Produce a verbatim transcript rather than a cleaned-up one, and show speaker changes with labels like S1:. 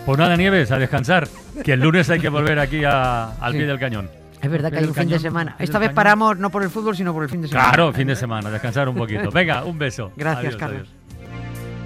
S1: Pues nada, Nieves, a descansar, que el lunes hay que volver aquí a, al
S2: Sí.
S1: pie del cañón.
S2: Es verdad que hay un fin de semana. Esta vez
S1: cañón.
S2: paramos no por el fútbol, sino por el fin de semana.
S1: Claro, fin de semana, descansar un poquito. Venga, un beso.
S2: Gracias,
S1: Adiós,
S2: Carlos.
S1: adiós.